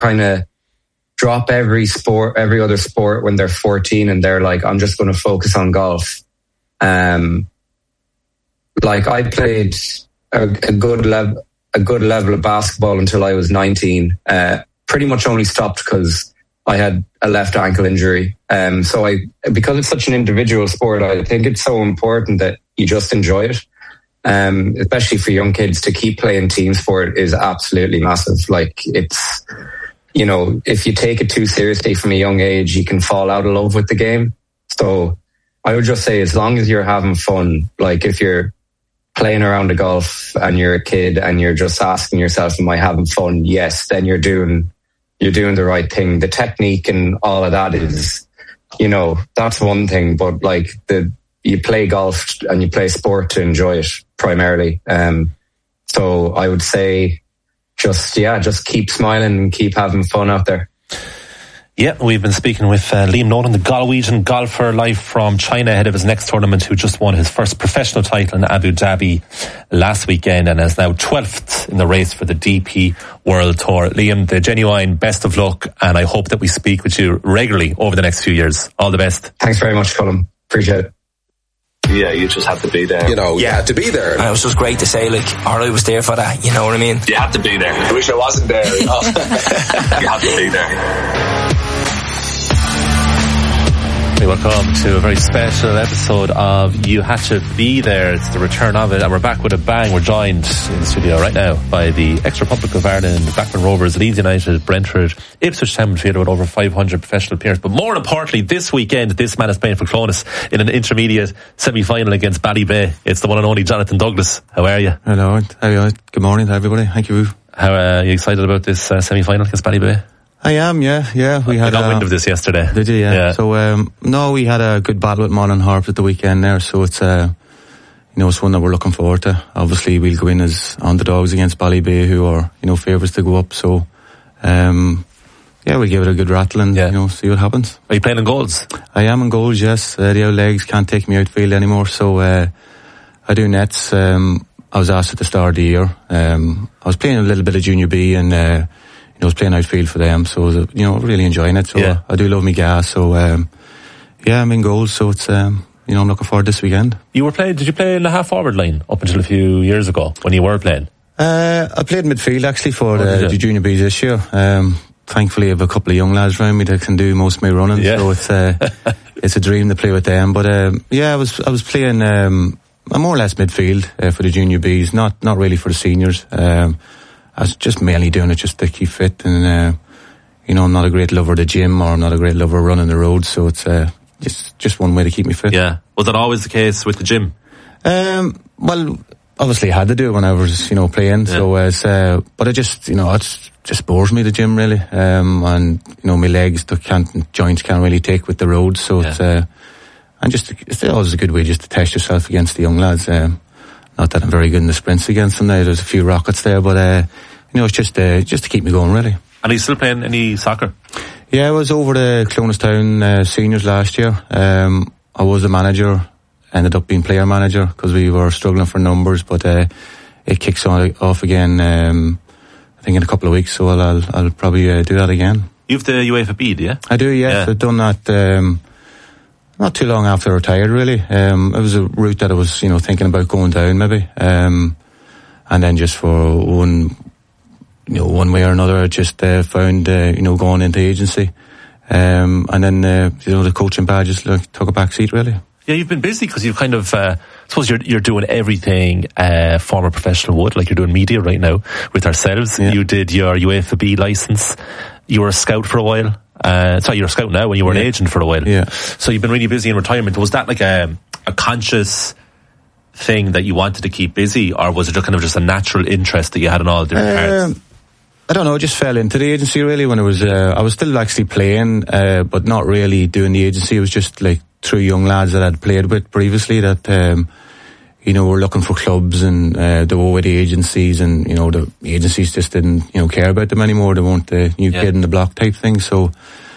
kind of drop every other sport when they're 14 and they're like, I'm just going to focus on golf. Like I played a good level of basketball until I was 19. Pretty much only stopped because I had a left ankle injury. So because it's such an individual sport, I think it's so important that you just enjoy it. Especially for young kids, to keep playing team sport is absolutely massive. Like it's, you know, if you take it too seriously from a young age, you can fall out of love with the game. So I would just say, as long as you're having fun, like if you're playing around the golf and you're a kid and you're just asking yourself, am I having fun? Yes, then you're doing the right thing. The technique and all of that is, you know, that's one thing, but like you play golf and you play sport to enjoy it primarily. So I would say just keep smiling and keep having fun out there. Yeah, we've been speaking with Liam Nolan, the Galwegian golfer live from China ahead of his next tournament, who just won his first professional title in Abu Dhabi last weekend and is now 12th in the race for the DP World Tour. Liam, the genuine best of luck, and I hope that we speak with you regularly over the next few years. All the best. Thanks very much, Colin. Appreciate it. Yeah, you just have to be there. You know, you had to be there. And it was just great to say, like, I was there for that, you know what I mean? You have to be there. I wish I wasn't there. You know? You have to be there. Welcome to a very special episode of You Had to Be There. It's the return of it, and we're back with a bang. We're joined in the studio right now by the ex-Republic of Ireland, Blackburn Rovers, Leeds United, Brentford, Ipswich Town midfielder with over 500 professional appearances. But more importantly, this weekend, this man is playing for Clonus in an intermediate semi-final against Ballybay. It's the one and only Jonathan Douglas. How are you? Hello. Good morning to everybody. Thank you. How are you excited about this semi-final against Ballybay? I am, yeah. We had got wind of this yesterday. Did you? Yeah. So, we had a good battle with Monaghan Harps at the weekend there, so it's, it's one that we're looking forward to. Obviously, we'll go in as underdogs against Ballybay, who are, favourites to go up, so, we'll give it a good rattle and, see what happens. Are you playing in goals? I am in goals, yes. The old legs can't take me outfield anymore, so, I do nets. I was asked at the start of the year. I was playing a little bit of Junior B and, I was playing outfield for them, so really enjoying it. So I do love me gas. So I'm in goals. So it's I'm looking forward to this weekend. Did you play in the half forward line up until a few years ago when you were playing? I played midfield actually for the Junior B's this year. Thankfully, I have a couple of young lads around me that can do most of my running. Yeah. So it's a dream to play with them. But I was playing more or less midfield for the Junior B's, not really for the seniors. I was just mainly doing it just to keep fit, and I'm not a great lover of the gym, or I'm not a great lover of running the road, so it's just one way to keep me fit. Yeah. Was that always the case with the gym? Well, obviously I had to do it when I was playing. Yeah. So but it just bores me, the gym, really, and my legs joints can't really take with the road, so it's it's always a good way just to test yourself against the young lads. Not that I'm very good in the sprints against them now. There's a few rockets there, but it's just to keep me going, really. And are you still playing any soccer? Yeah, I was over the Clonestown seniors last year. I was a manager, ended up being player manager because we were struggling for numbers, but it kicks off again, I think in a couple of weeks, so I'll probably do that again. You have the UEFA B, do you? I do, yes. I've done that not too long after I retired, really. It was a route that I was, thinking about going down, maybe. And then just for one way or another, I just found, going into agency. And then, the coaching badge just took a back seat, really. Yeah, you've been busy because you've kind of, I suppose you're doing everything former professional would, like you're doing media right now with ourselves. Yeah. You did your UEFA B licence. You were a scout for a while. You're a scout now when you were an agent for a while. Yeah. So you've been really busy in retirement. Was that like a conscious thing that you wanted to keep busy, or was it just a natural interest that you had in all different parts? I don't know, I just fell into the agency really when I was still actually playing, but not really doing the agency. It was just like through young lads that I'd played with previously that, were looking for clubs, and they were with the agencies, and, the agencies just didn't, care about them anymore. They weren't the new kid in the block type thing. So,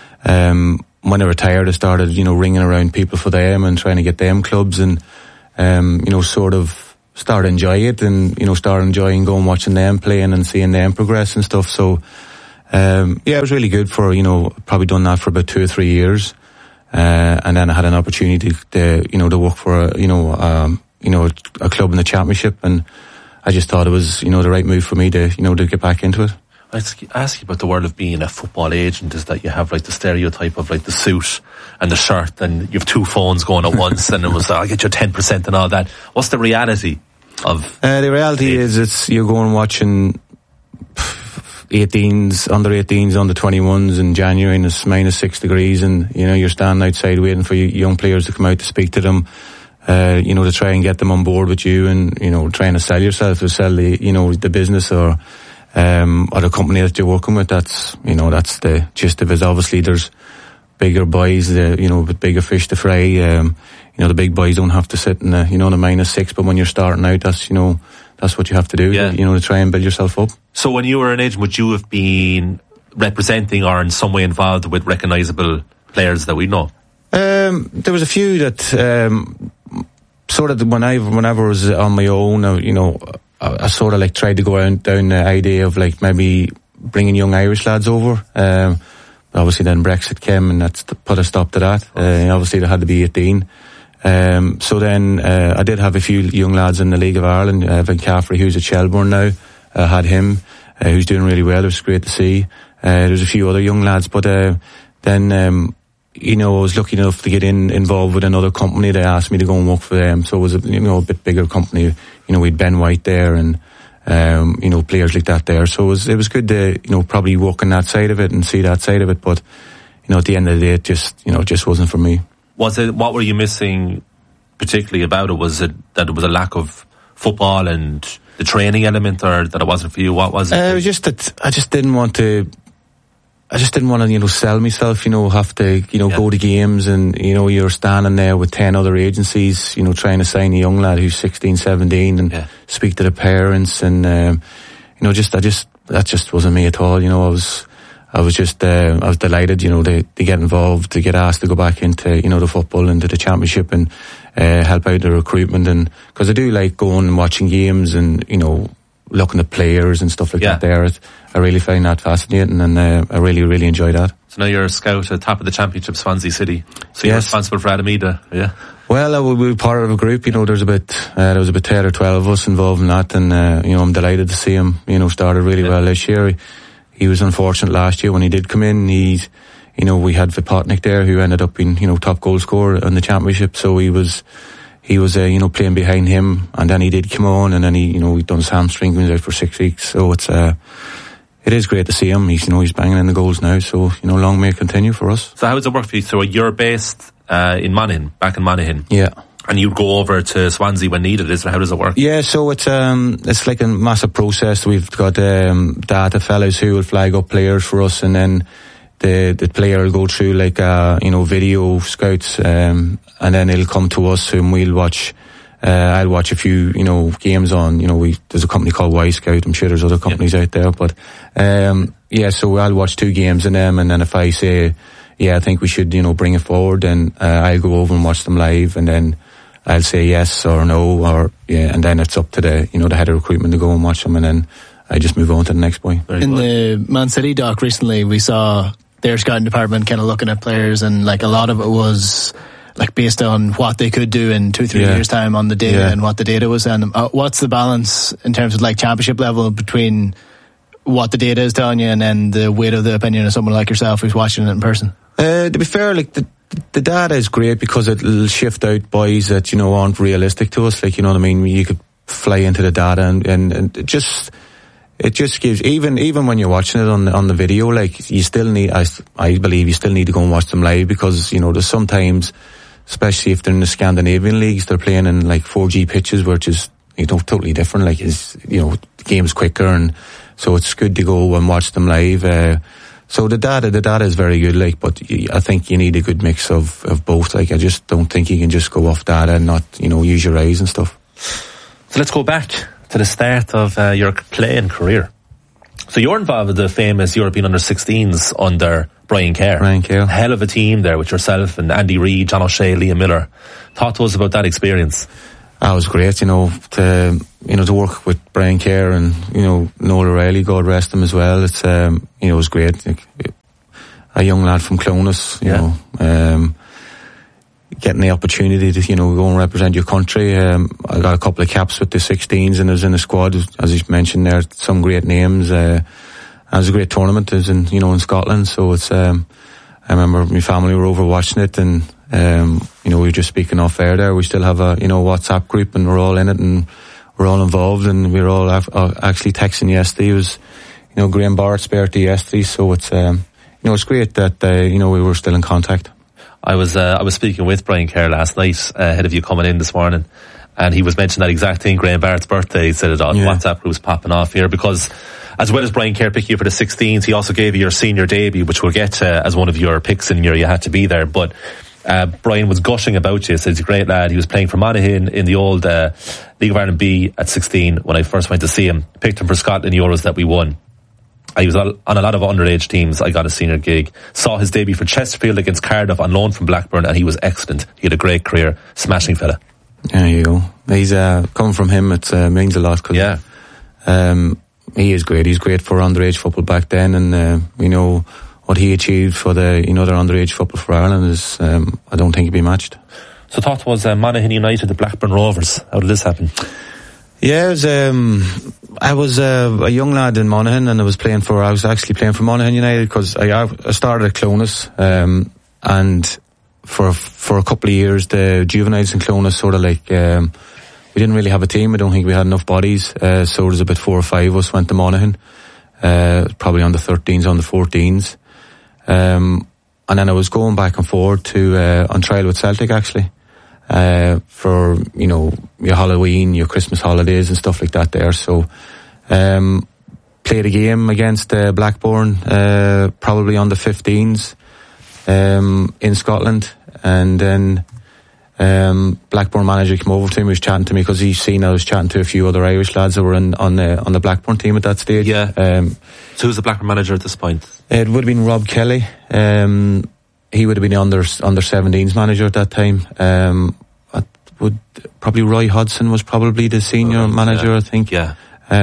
when I retired, I started, ringing around people for them and trying to get them clubs, and, sort of start enjoying it, and, start enjoying going watching them playing and seeing them progress and stuff. So, it was really good for, probably done that for about 2 or 3 years. And then I had an opportunity to work for a club in the Championship, and I just thought it was, the right move for me to get back into it. I ask you about the world of being a football agent, is that you have like the stereotype of like the suit and the shirt, and you have 2 phones going at once, and it was, I'll get you 10% and all that. What's the reality of? The reality is you're going watching 18s, under 18s, under 21s in January, and it's -6 degrees, and you're standing outside waiting for young players to come out to speak to them, to try and get them on board with you, and trying to sell yourself, to sell the business or the company that you're working with. That's the gist of it. Obviously there's bigger boys, with bigger fish to fry. The big boys don't have to sit in the -6, but when you're starting out, that's what you have to do, to try and build yourself up. So when you were an agent, would you have been representing or in some way involved with recognisable players that we know? There was a few that, sort of whenever I was on my own, I sort of like tried to go down the idea of like maybe bringing young Irish lads over. Obviously then Brexit came and that's put a stop to that. Obviously they had to be 18. So then I did have a few young lads in the League of Ireland. Evan Caffrey, who's at Shelbourne now, had him, who's doing really well. It was great to see. There's a few other young lads, but then I was lucky enough to get involved with another company. They asked me to go and work for them, so it was a bit bigger company. We'd Ben White there and players like that there. So it was good to probably work on that side of it and see that side of it. But at the end of the day, it just wasn't for me. What were you missing particularly about it? Was it that it was a lack of football and the training element, or that it wasn't for you? What was it? It was just that I just didn't want to sell myself, have to, go to games and, you're standing there with 10 other agencies, trying to sign a young lad who's 16, 17 and speak to the parents and, that just wasn't me at all. I was delighted, to get involved, to get asked to go back into, the football, into the Championship and, help out the recruitment, and, cause I do like going and watching games and, looking at players and stuff like that there. I really find that fascinating, and I really, really enjoy that. So now you're a scout at top of the Championship, Swansea City. So you're responsible for Adamida, yeah? Well, we were part of a group, there was about 10 or 12 of us involved in that, and, I'm delighted to see him, started really well this year. He was unfortunate last year when he did come in. We had Vipotnik there who ended up being, top goal scorer in the Championship, so he was playing behind him, and then he did come on, and then he'd done his hamstring, he was out for 6 weeks, so it is great to see him. He's banging in the goals now, so, long may it continue for us. So how does it work for you? So you're based, in Monaghan, back in Monaghan? Yeah. And you go over to Swansea when needed, how does it work? Yeah, so it's like a massive process. We've got, data fellas who will flag up players for us, and then the player will go through like, video scouts, and then it'll come to us and we'll watch, I'll watch a few, games on, there's a company called Y Scout. I'm sure there's other companies out there, but, so I'll watch 2 games in them, and then if I say, I think we should, bring it forward, then, I'll go over and watch them live, and then I'll say yes or no, or, and then it's up to the, the head of recruitment to go and watch them, and then I just move on to the next boy. In the Man City doc recently, we saw their scouting department kind of looking at players, and like a lot of it was like based on what they could do in 2-3 years time on the data and what the data was saying. What's the balance in terms of like Championship level between what the data is telling you and then the weight of the opinion of someone like yourself who's watching it in person? To be fair, like the data is great because it'll shift out boys that, aren't realistic to us. Like, you could fly into the data and it just gives, even when you're watching it on the video, like you still need, I believe you still need to go and watch them live, because, there's sometimes, especially if they're in the Scandinavian leagues, they're playing in like 4G pitches, which is, totally different. Like, the game's quicker, and so it's good to go and watch them live. So the data is very good, like, but I think you need a good mix of both. Like, I just don't think you can just go off data and not, use your eyes and stuff. So let's go back to the start of your playing career. So you're involved with the famous European under-16s under Brian Kerr. A hell of a team there with yourself and Andy Reid, John O'Shea, Liam Miller. Talk to us about that experience. That was great, to work with Brian Kerr and, Noel O'Reilly, God rest him as well. It's, it was great. Like, a young lad from Clonus, getting the opportunity to, go and represent your country. I got a couple of caps with the 16s and I was in the squad, as you mentioned there, some great names. It was a great tournament. It was in Scotland, so it's, I remember my family were over watching it, and, we were just speaking off air there. We still have a, WhatsApp group, and we're all in it, and we're all involved, and we were all actually texting yesterday. It was, Graham Barrett's birthday yesterday, so it's, it's great that, we were still in contact. I was speaking with Brian Kerr last night, ahead of you coming in this morning, and he was mentioning that exact thing, Graham Barrett's birthday. He said it on WhatsApp groups popping off here, because as well as Brian Kerr picking you for the 16s, he also gave you your senior debut, which we'll get to as one of your picks in your You Had to Be There. But Brian was gushing about you, said he's a great lad. He was playing for Monaghan in the old League of Ireland B at 16 when I first went to see him. Picked him for Scotland Euros that we won. He was on a lot of underage teams. I got a senior gig. Saw his debut for Chesterfield against Cardiff on loan from Blackburn, and he was excellent. He had a great career. Smashing fella. There you go. He's coming from him. It means a lot. Cause, he is great. He's great for underage football back then, and what he achieved for the their underage football for Ireland is I don't think he'd be matched. So talk to us, Monaghan United, the Blackburn Rovers. How did this happen? Yeah, it was, I was a young lad in Monaghan, and I was actually playing for Monaghan United, because I started at Clonus, and for a couple of years the juveniles in Clonus sort of like, we didn't really have a team. I don't think we had enough bodies, so there was about 4 or 5 of us went to Monaghan, probably on the 13s, on the 14s, and then I was going back and forward to on trial with Celtic actually, for your Halloween, your Christmas holidays and stuff like that there. So played a game against Blackburn, probably on the 15s, in Scotland, and then Blackburn manager came over to me. He was chatting to me because he's seen I was chatting to a few other Irish lads that were on the Blackburn team at that stage. Yeah. So who's the Blackburn manager at this point? It would have been Rob Kelly. He would have been the under 17s manager at that time. Probably Roy Hodson was probably the senior manager, I think. Yeah.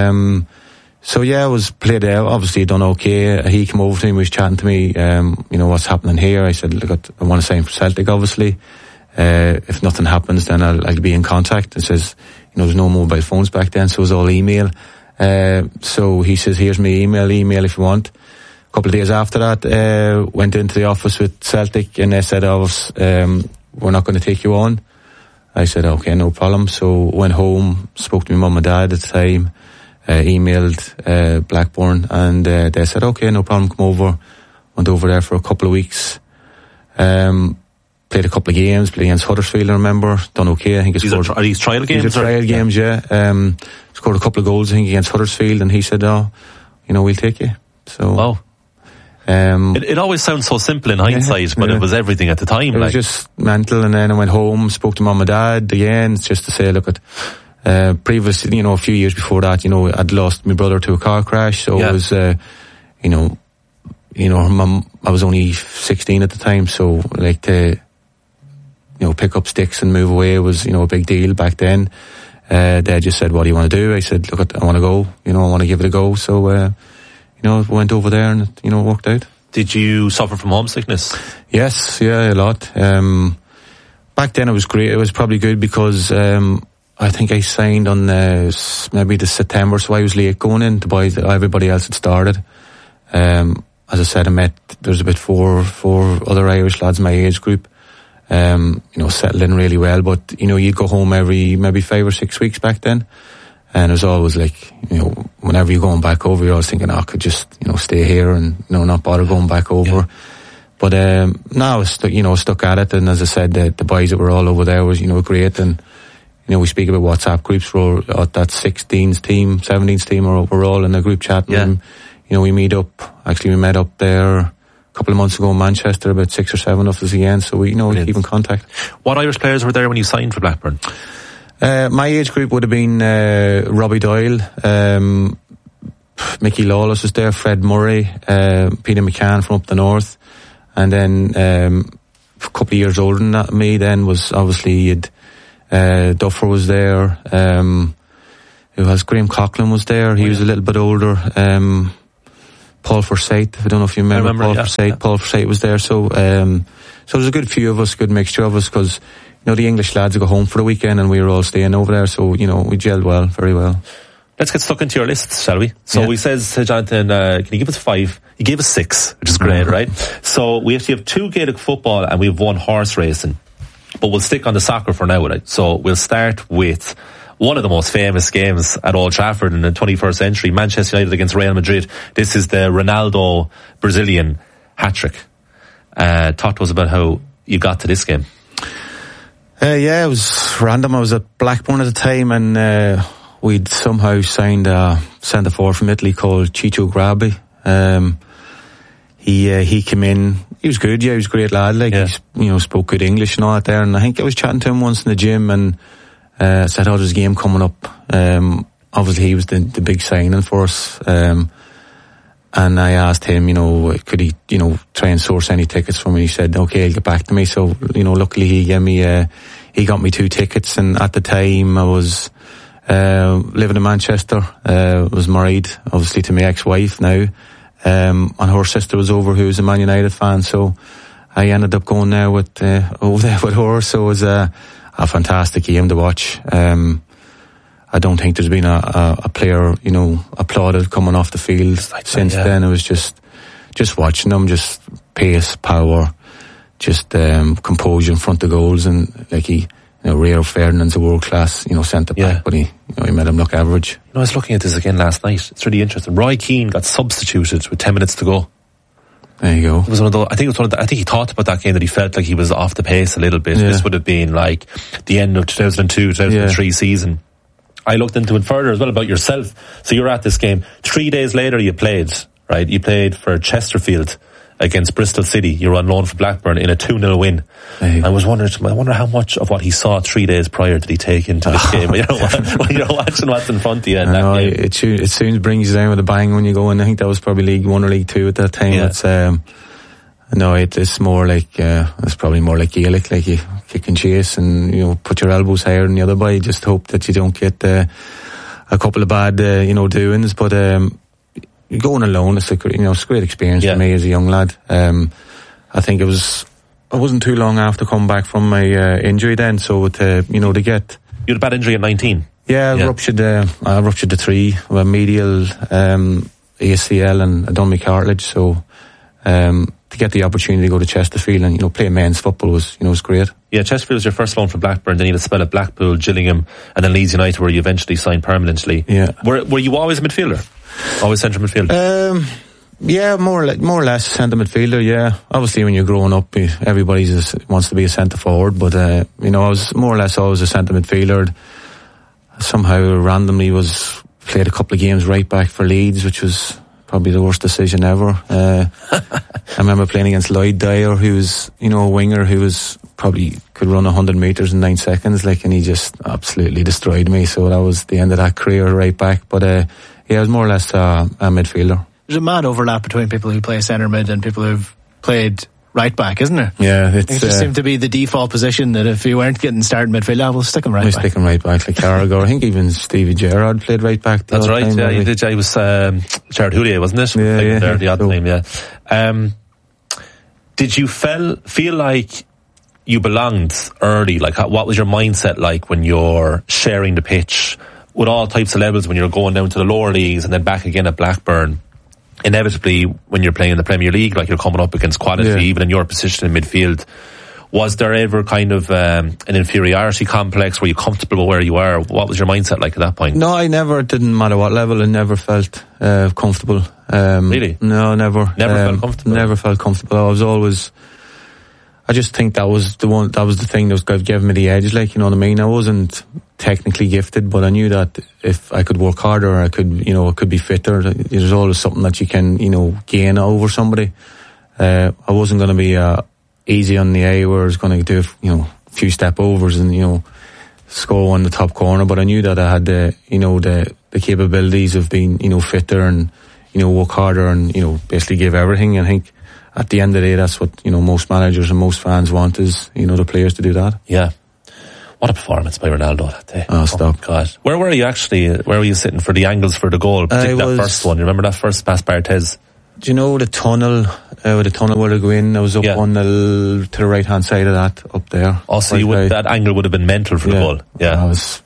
So yeah, I was played out. Obviously done okay. He came over to me, he was chatting to me, what's happening here. I said, look, I want to sign for Celtic, obviously. If nothing happens, then I'll be in contact. It says, there's no mobile phones back then, so it was all email. So he says, here's my email if you want. A couple of days after that, went into the office with Celtic, and they said, we're not going to take you on. I said, okay, no problem. So went home, spoke to my mum and dad at the time, emailed Blackburn, and they said, okay, no problem, come over. Went over there for a couple of weeks. Played a couple of games, played against Huddersfield, I remember. Done okay, I think. Are these trial games? These are trial games, yeah. Scored a couple of goals, I think, against Huddersfield, and he said, we'll take you. So. Wow. It always sounds so simple in hindsight, but it was everything at the time. It was just mental, and then I went home, spoke to mum and dad again, just to say, look, at previously, a few years before that, I'd lost my brother to a car crash, so it was, I was only 16 at the time, so like to, pick up sticks and move away was, a big deal back then. They just said, what do you want to do? I said, look, I want to go, I want to give it a go, so, went over there and, it worked out. Did you suffer from homesickness? Yes, yeah, a lot. Back then it was great. It was probably good because, I think I signed on maybe the September, so I was late going in. Everybody else had started. As I said, there's about four other Irish lads in my age group. Settled in really well, but, you'd go home every maybe 5 or 6 weeks back then. And it was always like, whenever you're going back over, you're always thinking, I could just, stay here and, not bother going back over. Yeah. But, now I was stuck at it. And as I said, the boys that were all over there was, great. And, we speak about WhatsApp groups. We're at that 16s team, 17s team, we're all in a group chat. Yeah. And, we meet up. Actually, we met up there a couple of months ago in Manchester, about 6 or 7 of us again. So we keep in contact. What Irish players were there when you signed for Blackburn? My age group would have been Robbie Doyle, Mickey Lawless was there, Fred Murray, Peter McCann from up the north, and then a couple of years older than me then was obviously Duffer was there. Who has Graham Coughlin was there. He was a little bit older. Paul Forsyth, I don't know if you remember Paul Forsyth. Yeah. Paul Forsyth was there. So there's a good few of us, good mixture of us, because the English lads would go home for the weekend and we were all staying over there. So we gelled well, very well. Let's get stuck into your lists, shall we? So we says to Jonathan, can you give us 5? He gave us 6, which is great, right? So we actually have 2 Gaelic football and we have 1 horse racing. But we'll stick on the soccer for now, right? So we'll start with one of the most famous games at Old Trafford in the 21st century, Manchester United against Real Madrid. This is the Ronaldo Brazilian hat-trick. Talk to us about how you got to this game. It was random. I was at Blackburn at the time, and we'd somehow signed a centre-forward from Italy called Ciccio Grabbi. He came in. He was good. Yeah, he was a great lad. He spoke good English and all that there. And I think I was chatting to him once in the gym and said, there's a game coming up. Obviously he was the big signing for us. And I asked him, could he, try and source any tickets for me? He said, okay, he'll get back to me. So, luckily he got me 2 tickets. And at the time I was living in Manchester. Was married, obviously, to my ex-wife now. And her sister was over, who was a Man United fan. So I ended up going there over there with her. So it was a fantastic game to watch. I don't think there's been a player, applauded coming off the field since then. It was just watching them, just pace, power, just composure in front of goals, and Rio Ferdinand's a world class, centre back, but he made him look average. I was looking at this again last night. It's really interesting. Roy Keane got substituted with 10 minutes to go. There you go. It was one of those, I think he thought about that game that he felt like he was off the pace a little bit. Yeah. This would have been like the end of 2002, 2003 season. I looked into it further as well about yourself. So you're at this game. 3 days later you played, right? You played for Chesterfield against Bristol City. You were on loan for Blackburn in a 2-0 win. I wonder how much of what he saw 3 days prior did he take into this game. When you're watching what's in front of you in that game. It soon brings you down with a bang when you go in. I think that was probably League 1 or League 2 at that time. Yeah. It's more like, it's probably more like Gaelic, like you kick and chase and, put your elbows higher than the other boy. Just hope that you don't get, a couple of bad, doings. But, going alone, it's a great experience for me as a young lad. I think it wasn't too long after coming back from my, injury then. So to get. You had a bad injury at 19? Yeah, I ruptured the 3, medial, ACL, and I done my cartilage. So, to get the opportunity to go to Chesterfield and, play men's football was great. Yeah, Chesterfield was your first loan for Blackburn, then you had a spell at Blackpool, Gillingham, and then Leeds United, where you eventually signed permanently. Yeah. Were you always a midfielder? Always central midfielder? Yeah, more or less centre midfielder, yeah. Obviously when you're growing up, everybody wants to be a centre forward, but, I was more or less always a centre midfielder. Somehow randomly played a couple of games right back for Leeds, which was probably the worst decision ever. I remember playing against Lloyd Dyer, who was, a winger who was probably could run 100 metres in 9 seconds, and he just absolutely destroyed me. So that was the end of that career right back. But I was more or less a midfielder. There's a mad overlap between people who play centre mid and people who've played right back, isn't there? Yeah, it just seemed to be the default position that if you weren't getting started midfield level, stick him right back. Stick him right back, like Carragher. I think even Stevie Gerrard played right back. That's right. Time, he did. He was Gerard Houllier, wasn't it? Yeah. The odd time. Yeah. Did you feel like you belonged early? Like, what was your mindset like when you're sharing the pitch with all types of levels? When you're going down to the lower leagues and then back again at Blackburn? Inevitably, when you're playing in the Premier League, like you're coming up against quality, even in your position in midfield, was there ever kind of an inferiority complex? Were you comfortable where you are? What was your mindset like at that point? No, I never. It didn't matter what level. I never felt comfortable. Really? No, never. Never felt comfortable? Never felt comfortable. I was always. I just think that was the one. That was the thing that was giving me the edge. Like, you know what I mean? I wasn't technically gifted, but I knew that if I could work harder, I could be fitter. There's always something that you can, gain over somebody. I wasn't going to be easy on the eye where I was going to do, a few step overs and, score on the top corner. But I knew that I had the capabilities of being, fitter and, work harder and, basically give everything. And I think at the end of the day, that's what, most managers and most fans want is, the players to do that. Yeah. What a performance by Ronaldo that day. Oh, stop. God. Where were you actually? Where were you sitting for the angles for the goal? Particularly that first one. You remember that first pass Barthez? Do you know the tunnel, where the tunnel would go in? I was up on to the right-hand side of that, up there. Also, that angle would have been mental for the goal. Yeah.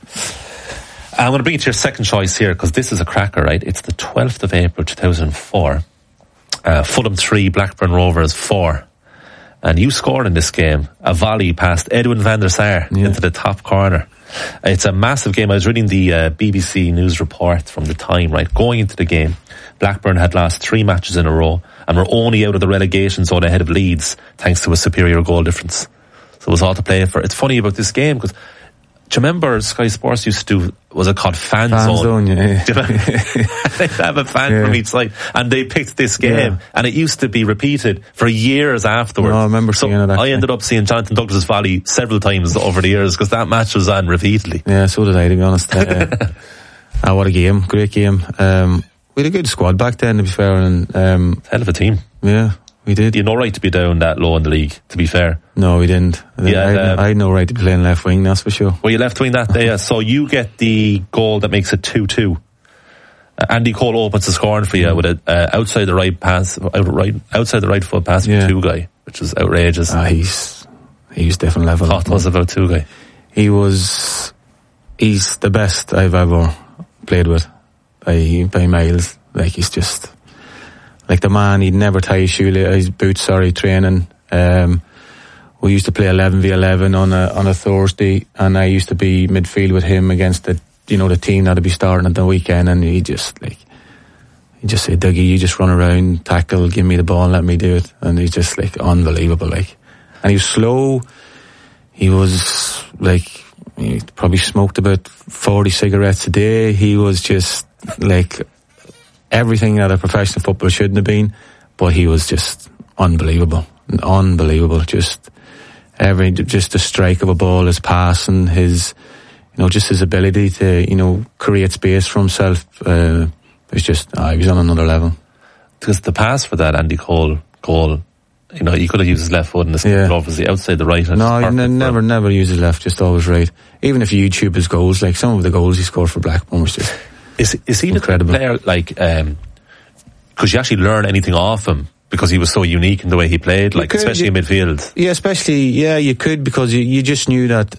I'm going to bring you to your second choice here, because this is a cracker, right? It's the 12th of April 2004. Fulham 3, Blackburn Rovers 4. And you scored in this game a volley past Edwin van der Sar into the top corner. It's a massive game. I was reading the BBC News report from the time, right? Going into the game, Blackburn had lost 3 matches in a row and were only out of the relegation zone ahead of Leeds thanks to a superior goal difference. So it was all to play for. It's funny about this game because do you remember Sky Sports used to do, was it called Fan Zone? Yeah. They'd have a fan from each side, and they picked this game, and it used to be repeated for years afterwards. No, I remember seeing it. I ended up seeing Jonathan Douglas's volley several times over the years because that match was on repeatedly. Yeah, so did I, to be honest. What a game, great game. We had a good squad back then, to be fair, and hell of a team. Yeah. We did. You had no right to be down that low in the league, to be fair. No, we didn't. I had no right to be playing left wing, that's for sure. Well, you left wing that day, so you get the goal that makes it 2-2. Andy Cole opens the scoring for you with a outside the right pass, outside the right foot pass from Two Guy, which is outrageous. He's different level. What was about Two Guy? He's the best I've ever played with by miles. Like, he's just like the man. He'd never tie his boots, training. We used to play 11v11 on a Thursday, and I used to be midfield with him against the team that'd be starting at the weekend, and he just said, Dougie, you just run around, tackle, give me the ball and let me do it. And he's just like unbelievable, like. And he was slow. He was like, he probably smoked about 40 cigarettes a day. He was just like everything that a professional footballer shouldn't have been, but he was just unbelievable. Just the strike of a ball, his pass, and his, just his ability to, create space for himself. It's just, he was on another level. Because the pass for that Andy Cole goal, he could have used his left foot and the glove was the outside the right. No, he never used his left, just always right. Even if you YouTube his goals, like some of the goals he scored for Blackburn was just is he incredible. The player, like, could you actually learn anything off him? Because he was so unique in the way he played, especially in midfield. Yeah, you could, because you just knew that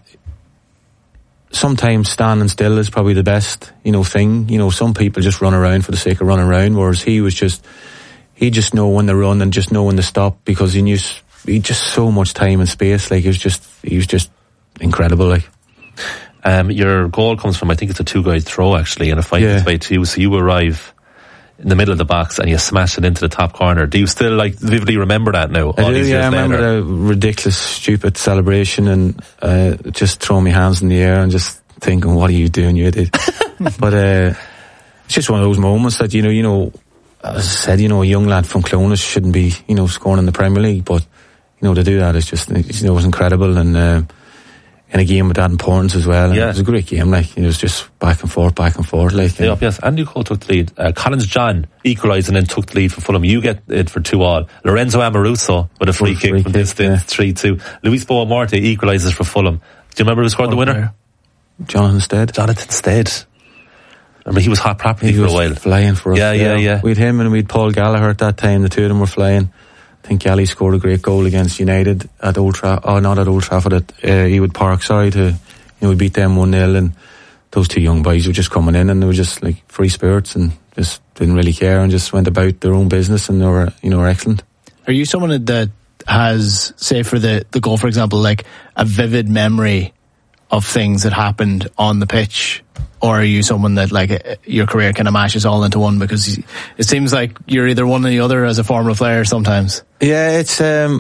sometimes standing still is probably the best, thing. Some people just run around for the sake of running around, whereas he just know when to run and just know when to stop, because he just so much time and space. Like, he was just incredible. Like, your goal comes from, I think it's a two-guy throw actually, and a fight by two. So you arrive in the middle of the box and you smash it into the top corner. Do you still vividly remember that now? I do, I remember the ridiculous, stupid celebration and just throwing my hands in the air and just thinking, what are you doing, you idiot? But it's just one of those moments that, as I said, a young lad from Clonus shouldn't be, scoring in the Premier League, but, to do that is just, it was incredible, and in a game with that importance as well. It was a great game, it was just back and forth, Yes, Andy Cole took the lead. Collins John equalised and then took the lead for Fulham. You get it for 2-2. Lorenzo Amoruso with a free kick from distance, 3-2. Luis Boa Morte equalises for Fulham. Do you remember who scored the winner? Jonathan Stead. Remember, he was hot property for a while. Flying for us. Yeah. We had him and we had Paul Gallagher at that time. The two of them were flying. I think Gally scored a great goal against United at Old Trafford. Not at Old Trafford, at Ewood Park. We beat them 1-0, and those two young boys were just coming in, and they were just like free spirits and just didn't really care and just went about their own business, and they were excellent. Are you someone that has, say for the goal, for example, like a vivid memory of things that happened on the pitch? Or are you someone that your career kind of mashes all into one? Because it seems like you're either one or the other as a former player sometimes. Yeah, it's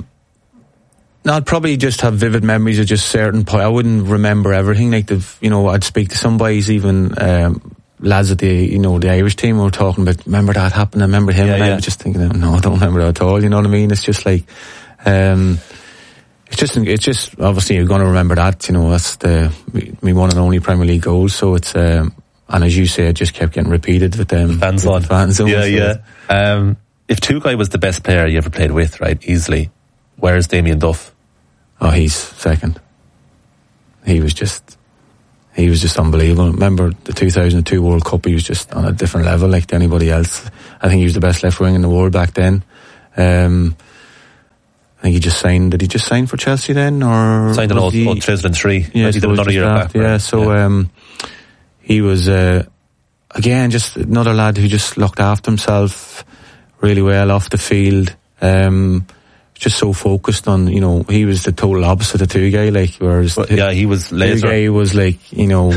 I'd probably just have vivid memories of just certain I wouldn't remember everything. I'd speak to some boys, even lads at the Irish team, were talking about, remember that happened, I remember him, and I was just thinking, no, I don't remember that at all. You know what I mean? It's just it's just obviously you're going to remember that, that's me one and only Premier League goal. So it's and as you say, it just kept getting repeated with them fans on. If Two Guy was the best player you ever played with, right, easily, where's Damien Duff? Oh, he's second. he was just unbelievable. Remember the 2002 World Cup? He was just on a different level like to anybody else. I think he was the best left wing in the world back then. I think he just signed. Did he just sign for Chelsea then, or signed in 2003? Yeah, he did another year back. Yeah, so he was again just another lad who just looked after himself really well off the field. Just so focused on, you know, he was the total opposite of Tugay, like, whereas he was laser. Tugay was like, you know,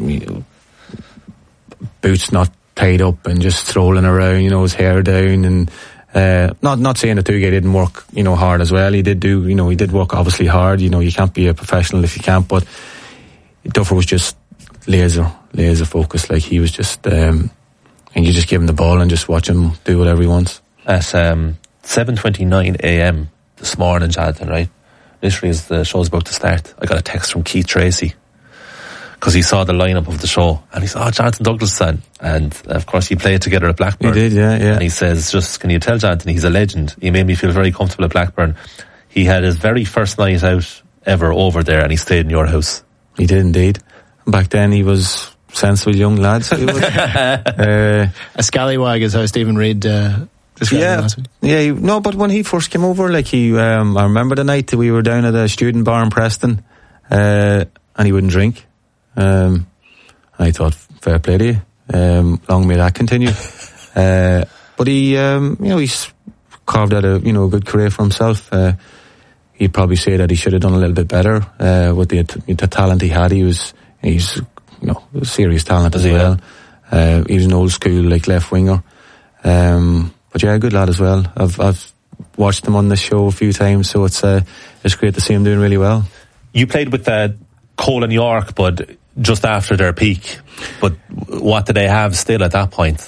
boots not tied up and just strolling around, you know, his hair down, and not saying that Tugay didn't work, you know, hard as well. He did work obviously hard. You know, you can't be a professional if you can't. But Duffer was just laser focused. Like, he was just, and you just give him the ball and just watch him do whatever he wants. At 7:29 a.m. this morning, Jonathan, right? Literally as the show's about to start, I got a text from Keith Tracy, because he saw the lineup of the show and he saw Jonathan Douglas' son, and of course you played together at Blackburn. He did, yeah. And he says, just, can you tell Jonathan he's a legend? He made me feel very comfortable at Blackburn. He had his very first night out ever over there, and he stayed in your house. He did indeed. Back then he was sensible young lad. So he was, a scallywag is how Stephen Reid described him last week. Yeah, no, but when he first came over, like, I remember the night that we were down at a student bar in Preston, and he wouldn't drink. I thought, fair play to you. Long may that continue. But he, you know, he's carved out a good career for himself. He'd probably say that he should have done a little bit better with the talent he had. He's a serious talent as well. He was an old school, like, left winger. But yeah, good lad as well. I've watched him on the show a few times, so it's great to see him doing really well. You played with Cole and York, but just after their peak. But what did they have still at that point?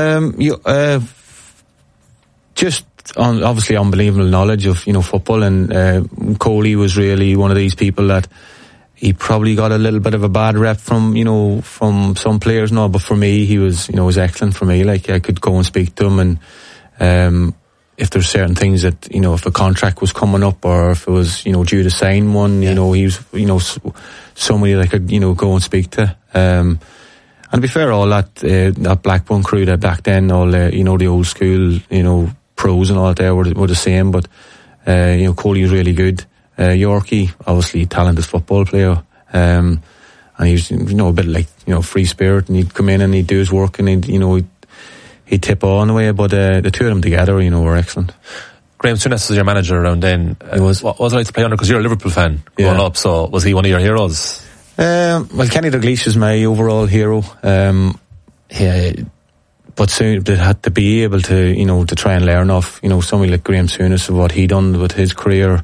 Just obviously unbelievable knowledge of football, and Coley was really one of these people that he probably got a little bit of a bad rep from some players now, but for me he was excellent for me. Like, I could go and speak to him, and if there's certain things that if a contract was coming up, or if it was due to sign one, he was somebody that I could go and speak to. And to be fair, all that Blackburn crew that back then, all the old school pros and all that there were the same, but Coley was really good. Yorkie, obviously talented football player, and he was a bit like free spirit, and he'd come in and he'd do his work, and he'd tip on the way. But the two of them together were excellent. Graham Souness was your manager around then. It was. What was it like to play under? Because you're a Liverpool fan growing up, so was he one of your heroes? Well, Kenny Dalglish is my overall hero. But soon they had to be able to to try and learn off somebody like Graham Souness of what he done with his career.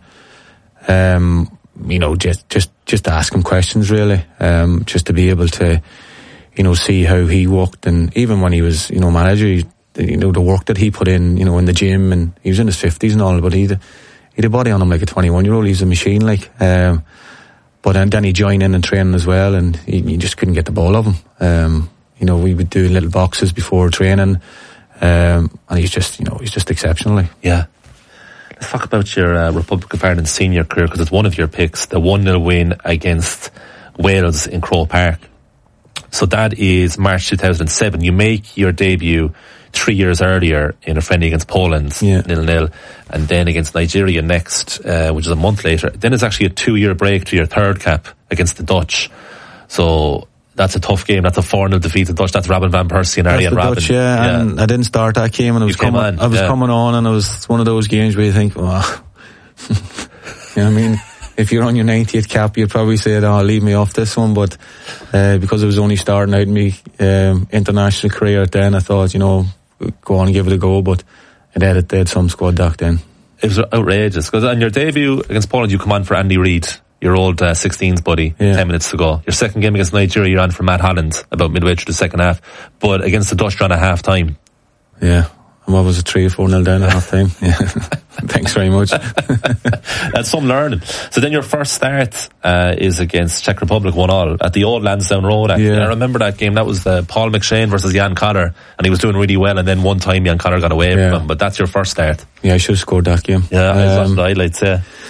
Just ask him questions, really, just to be able to see how he worked. And even when he was manager, the work that he put in in the gym, and he was in his 50s and all, but he'd a body on him like a 21-year-old. He's a machine, like. But then he joined in and training as well, and you just couldn't get the ball of him. We would do little boxes before training, and he's just exceptional, like. Yeah. Let's talk about your Republic of Ireland senior career, because it's one of your picks, the 1-0 win against Wales in Croke Park. So that is March 2007. You make your debut 3 years earlier in a friendly against Poland, 0-0, and then against Nigeria next, which is a month later. Then it's actually a 2-year break to your third cap against the Dutch. So that's a tough game. That's a 4-0 defeat to the Dutch. That's Robin van Persie and Arjen Robben. Dutch, and I didn't start that game, and I was coming on, and it was one of those games where you think, oh. I mean, if you're on your 90th cap, you'd probably say, leave me off this one, but because it was only starting out in my international career then, I thought, go on and give it a go, but it had some squad doc then. It was outrageous, because on your debut against Poland, you come on for Andy Reid, your old 16s buddy, 10 minutes to go. Your second game against Nigeria, you're on for Matt Holland about midway through the second half, but against the Dutch, you're on at half time. Yeah. And what was it, 3 or 4-0 down at half time? Yeah. Thanks very much. That's some learning. So then your first start is against Czech Republic, 1-1 at the old Lansdowne Road. Actually. I remember that game. That was Paul McShane versus Jan Cotter, and he was doing really well, and then one time Jan Cotter got away from him, but that's your first start. Yeah, I should have scored that game. Yeah, I watched the highlights,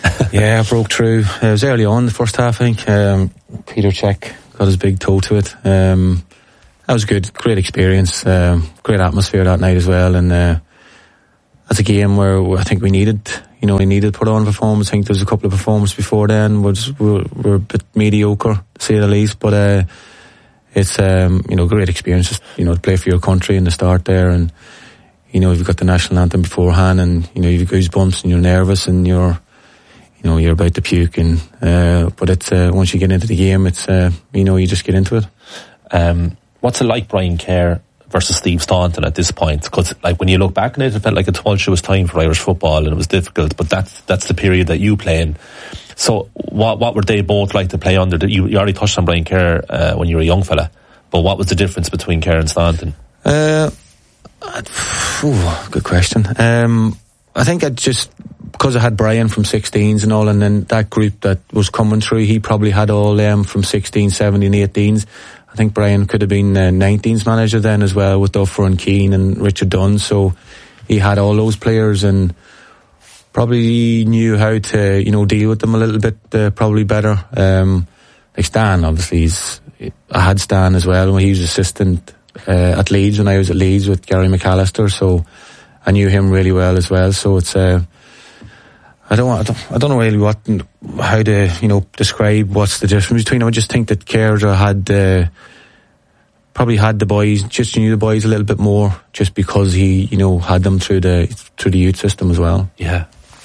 Yeah, I broke through. It was early on, the first half, I think. Peter Cech got his big toe to it. That was good, great experience, great atmosphere that night as well. And that's a game where I think we needed to put on a performance. I think there was a couple of performances before then were a bit mediocre, to say the least. But it's great experience, just, to play for your country in the start there, and you've got the national anthem beforehand, and you've goosebumps and you're nervous and you're about to puke, and but it's once you get into the game, it's you just get into it. What's it like, Brian Kerr versus Steve Staunton at this point? Because when you look back on it, it felt like a tumultuous time for Irish football, and it was difficult. But that's the period that you play in. So what were they both like to play under? You already touched on Brian Kerr when you were a young fella, but what was the difference between Kerr and Staunton? Good question. I think because I had Brian from 16s and all, and then that group that was coming through, he probably had all them from 16, 17, 18s. I think Brian could have been 19s manager then as well, with Duffer and Keane and Richard Dunn, so he had all those players and probably knew how to deal with them a little bit probably better. Like Stan, obviously, I had Stan as well when he was assistant at Leeds, when I was at Leeds with Gary McAllister, so I knew him really well as well. So it's I don't know really how to describe what's the difference between them. I just think that Kerr had probably had the boys, just knew the boys a little bit more, just because he had them through the youth system as well. Yeah,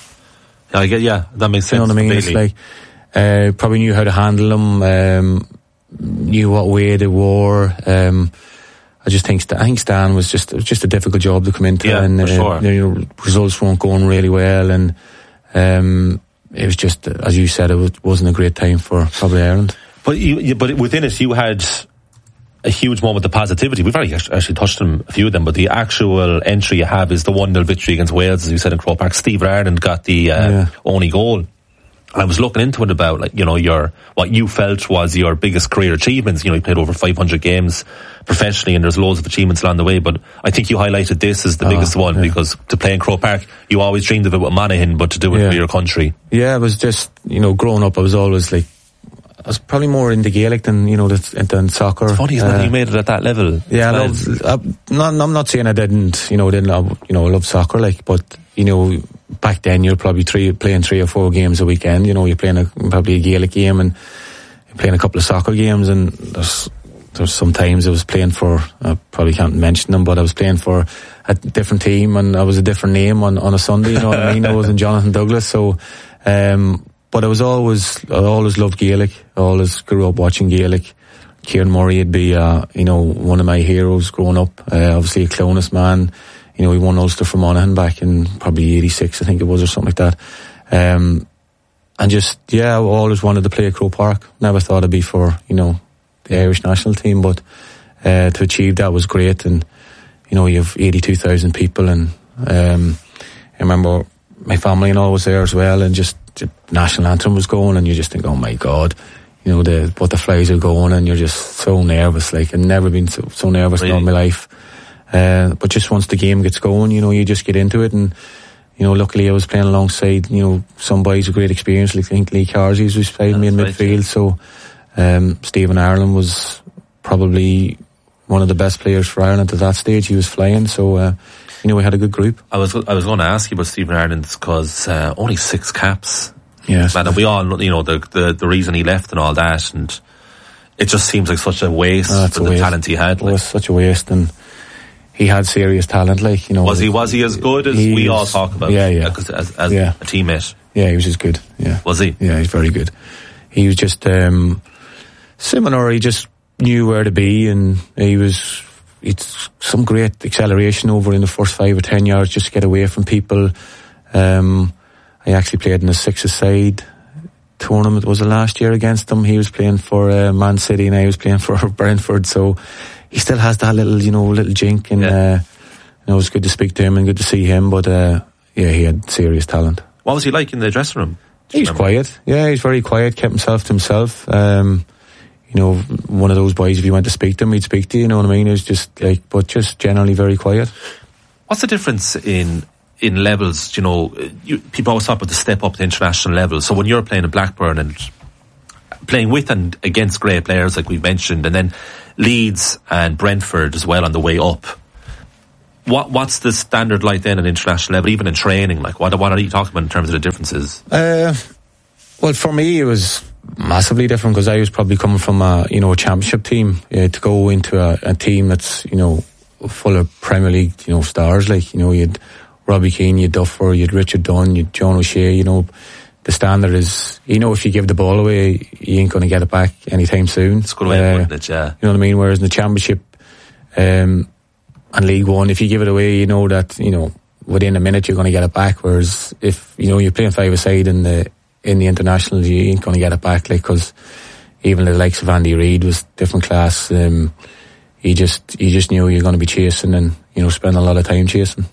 that makes sense. You know what I mean? Completely. It's like probably knew how to handle them, knew what way they wore. I think Stan was just a difficult job to come into, and for sure. Results weren't going really well, and it was just, as you said, it wasn't a great time for probably Ireland. But within it, you had a huge moment of positivity. We've already actually touched on a few of them, but the actual entry you have is the 1-0 victory against Wales, as you said, in Croke Park. Steve Ireland got the only goal. I was looking into it about, what you felt was your biggest career achievements. You played over 500 games professionally, and there's loads of achievements along the way, but I think you highlighted this as the biggest one, because to play in Croke Park, you always dreamed of it with Monaghan, but to do it for your country. Yeah, it was just, growing up, I was always I was probably more into Gaelic than soccer. It's funny, isn't it? You made it at that level. Yeah, I'm not saying I didn't love soccer, but back then you're probably playing 3 or 4 games a weekend. You're playing probably a Gaelic game and you're playing a couple of soccer games, and there's sometimes I was playing for, I probably can't mention them, but I was playing for a different team and I was a different name on a Sunday, you know what I mean? I wasn't Jonathan Douglas, so but I always loved Gaelic. I always grew up watching Gaelic. Kieran Murray would be one of my heroes growing up. Obviously a Clonus man. He won Ulster for Monaghan back in probably 86, I think it was, or something like that. And just, I always wanted to play at Croke Park. Never thought I'd be for, the Irish national team, but to achieve that was great. And, you have 82,000 people, and I remember my family and all was there as well, and just the national anthem was going, and you just think, oh my God, the butterflies are going, and you're just so nervous. I've never been so nervous in all my life. But just once the game gets going, you just get into it, and luckily I was playing alongside some boys with great experience. I think Lee Carsey was playing me in midfield, so Stephen Ireland was probably one of the best players for Ireland at that stage. He was flying, so we had a good group. I was going to ask you about Stephen Ireland, because only 6 caps. Yes, man, and we all the reason he left and all that, and it just seems like such a waste for the talent he had. It was such a waste, and he had serious talent, Was he as good as we all talk about? Yeah. As a teammate. Yeah, he was just good. Yeah. Was he? Yeah, he's very good. He was just similar. He just knew where to be, and it's some great acceleration over in the first 5 or 10 yards just to get away from people. I actually played in the 6-a-side tournament, was it last year, against him. He was playing for Man City and I was playing for Brentford, so he still has that little jink, and it was good to speak to him and good to see him, but he had serious talent. What was he like in the dressing room? He was quiet. Yeah, he's very quiet, kept himself to himself. One of those boys, if you went to speak to him, he'd speak to you, you know what I mean? It was just but just generally very quiet. What's the difference in in levels, you know, people always talk about the step up to international level. So when you're playing at Blackburn and playing with and against great players like we've mentioned, and then Leeds and Brentford as well on the way up, what's the standard like then at international level, even in training? Like what are you talking about in terms of the differences? Well, for me it was massively different, because I was probably coming from a championship team to go into a team that's, you know, full of Premier League, you know, stars. Like, you know, you had Robbie Keane, you had Duffer, you had Richard Dunn, you had John O'Shea. You know, the standard is, you know, if you give the ball away, you ain't going to get it back anytime soon. It's a good way of putting it, yeah. You know what I mean? Whereas in the championship and League One, if you give it away, you know that, you know, within a minute you're going to get it back. Whereas if, you know, you're playing five-a-side in the internationals, you ain't going to get it back. Like, because even the likes of Andy Reid was different class. He just knew you're going to be chasing, and, you know, spend a lot of time chasing.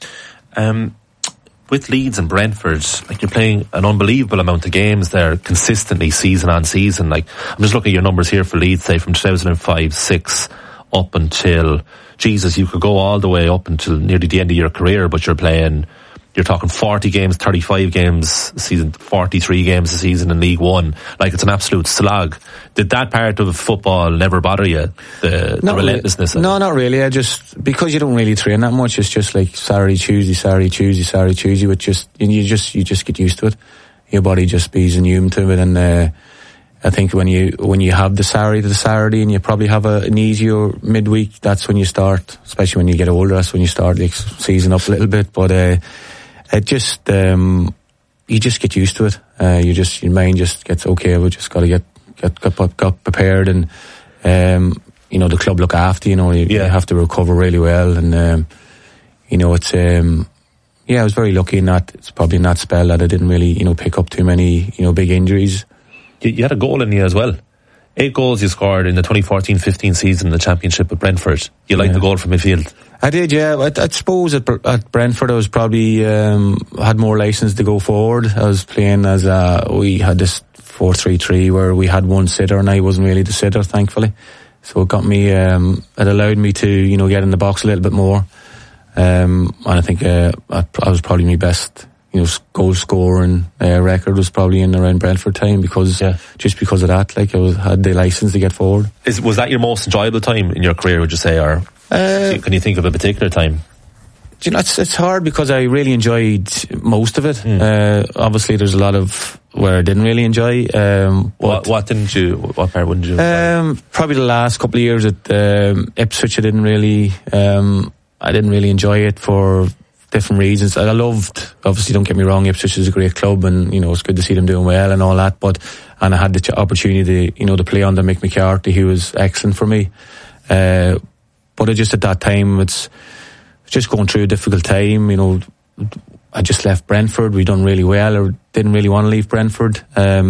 With Leeds and Brentford, like, you're playing an unbelievable amount of games there consistently, season on season. Like, I'm just looking at your numbers here for Leeds, say from 2005-06 up until, Jesus, you could go all the way up until nearly the end of your career, but you're talking 40 games, 35 games a season, 43 games a season in League One. Like, it's an absolute slog. Did that part of football never bother you? The relentlessness? No, not really. Because you don't really train that much, it's just like Saturday, Tuesday, which you just get used to it. Your body just bees immune to it, and I think when you have the Saturday and you probably have an easier midweek, that's when you start, especially when you get older, that's when you start like season up a little bit. But it just, you just get used to it. Your mind just gets, okay, we just got to get prepared, and, you know, the club look after you, know, you have to recover really well. And, you know, it's, I was very lucky in that it's probably in that spell that I didn't really, you know, pick up too many, you know, big injuries. You had a goal in you as well. 8 goals you scored in the 2014-15 season in the Championship with Brentford. You liked the goal from midfield? I did, yeah. I suppose at Brentford I was probably had more license to go forward. I was playing as we had this 4-3-3 where we had one sitter, and I wasn't really the sitter, thankfully. So it got me, it allowed me to, you know, get in the box a little bit more. And I think I was probably my best, you know, goal scoring record was probably in around Brentford time, just because of that. Like, had the license to get forward. Was that your most enjoyable time in your career, would you say, or can you think of a particular time? You know, it's hard because I really enjoyed most of it. Obviously, there's a lot of where I didn't really enjoy. What part wouldn't you? Probably the last couple of years at Ipswich, I didn't really enjoy it for different reasons. I loved, obviously, don't get me wrong, Ipswich is a great club, and, you know, it's good to see them doing well and all that, and I had the opportunity to, you know, to play under Mick McCarthy, who was excellent for me. But I just, at that time, it's just going through a difficult time. You know, I just left Brentford. We done really well, or didn't really want to leave Brentford.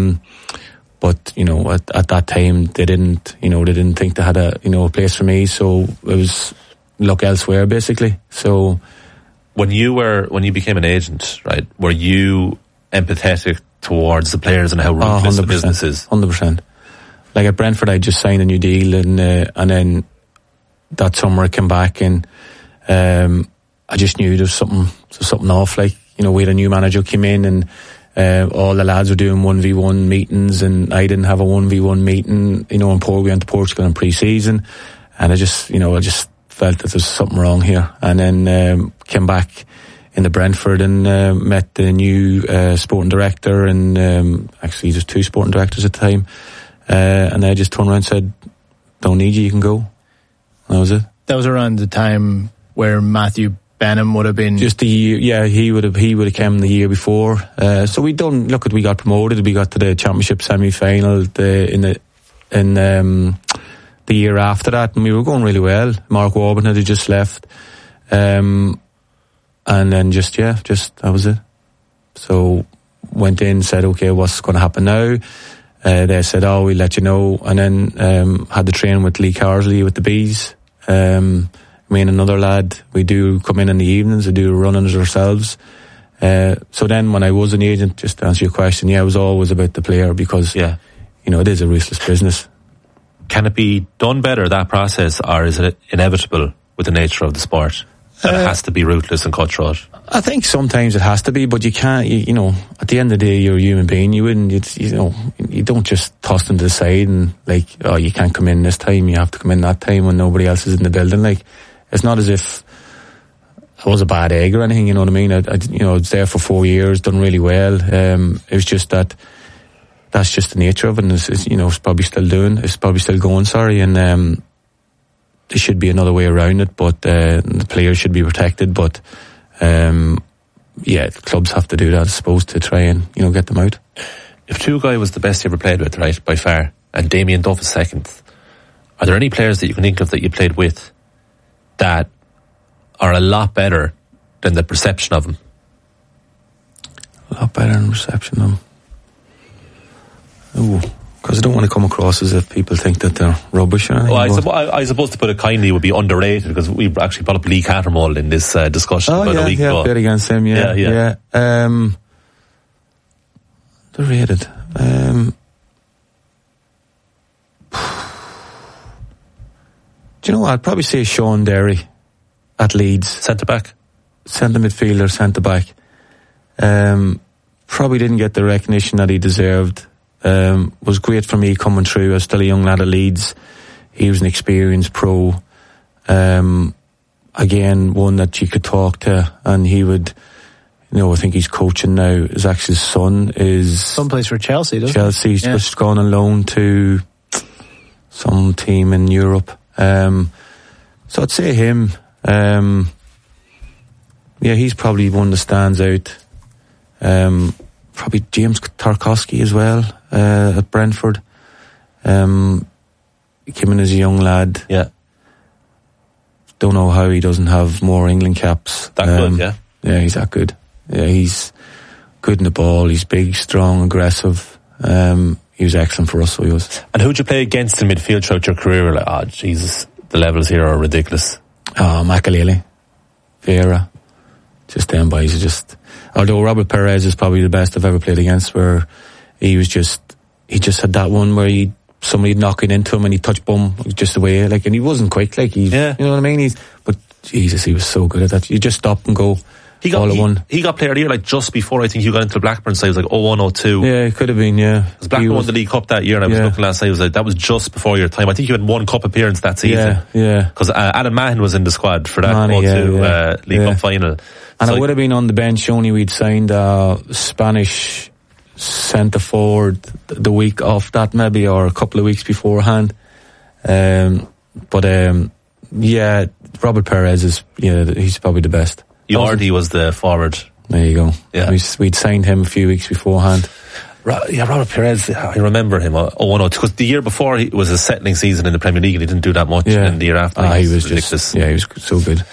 But, you know, at that time, they didn't think they had a place for me. So it was look elsewhere, basically. So when you became an agent, right, were you empathetic towards the players and how ruthless the business is? 100%. Like at Brentford, I just signed a new deal, and then that summer I came back, and I just knew there was something off. Like, you know, we had a new manager came in, and all the lads were doing 1v1 meetings, and I didn't have a 1v1 meeting. You know, we went to Portugal in pre-season, and I just felt that there's something wrong here. And then came back into Brentford and met the new sporting director, and actually there's 2 sporting directors at the time, and they just turned around and said, "Don't need you, you can go." And that was it. That was around the time where Matthew Benham would have been just the year. Yeah, he would have come the year before. So we got promoted. We got to the championship semi-final in the year after that, and we were going really well. Mark Warburton had just left, and then just that was it. So went in, said, okay, what's going to happen now? They said, we'll let you know, and then had the training with Lee Carsley with the Bees. Me and another lad, we do come in the evenings, we do run-ins ourselves. So then when I was an agent, just to answer your question, it was always about the player, because you know, it is a ruthless business. Can it be done better, that process, or is it inevitable with the nature of the sport? And it has to be ruthless and cutthroat. I think sometimes it has to be, but you can't. You know, at the end of the day, you're a human being. You wouldn't. You don't just toss them to the side and like, oh, you can't come in this time. You have to come in that time when nobody else is in the building. Like, it's not as if I was a bad egg or anything. You know what I mean? I was there for 4 years, done really well. It was just that's just the nature of it. And it's probably still going. Sorry, and there should be another way around it. But the players should be protected. But clubs have to do that, I suppose, to try and get them out. If Tugai was the best you ever played with, right, by far, and Damien Duff is second, are there any players that you can think of that you played with that are a lot better than the perception of them? A lot better than the perception of them. Oh, because I don't want to come across as if people think that they're rubbish or anything. Well, I suppose to put it kindly, would be underrated, because we actually brought up Lee Cattermole in this discussion about a week ago. I played against him, yeah. They're rated. Do you know what? I'd probably say Sean Derry at Leeds. Centre-back? Centre midfielder, centre-back. Probably didn't get the recognition that he deserved. Was great for me coming through. I was still a young lad at Leeds. He was an experienced pro. Again, one that you could talk to, and he would, I think he's coaching now. His actual son is someplace for Chelsea, doesn't Chelsea. He's just gone on loan to some team in Europe. So I'd say him. He's probably one that stands out. Probably James Tarkowski as well, at Brentford. He came in as a young lad. Yeah. Don't know how he doesn't have more England caps. That good, yeah? Yeah, he's that good. Yeah, he's good in the ball. He's big, strong, aggressive. He was excellent for us, so he was. And who'd you play against in midfield throughout your career? Like, Jesus, the levels here are ridiculous. Makalele, Vieira, just them boys are just... Although Robert Perez is probably the best I've ever played against, where he just had that one where somebody'd knock it into him and he'd touch bum just away, like, and he wasn't quick, like, you know what I mean? But Jesus, he was so good at that. You just stop and go. He got player of the year, like, just before I think you got into the Blackburn side. It was like 01-02. Yeah, it could have been, yeah. Because Blackburn won the League Cup that year, and I was looking last night, it was like, that was just before your time. I think you had one cup appearance that season. Yeah. Because Adam Mahon was in the squad for that League Cup final. And I would have been on the bench only we'd signed a Spanish centre forward the week of that, maybe, or a couple of weeks beforehand. Robert Perez is, he's probably the best. Yardy was the forward. There you go. Yeah. We'd signed him a few weeks beforehand. Robert Perez, I remember him. Because the year before it was a settling season in the Premier League and he didn't do that much. And the year after he was ridiculous. He was so good.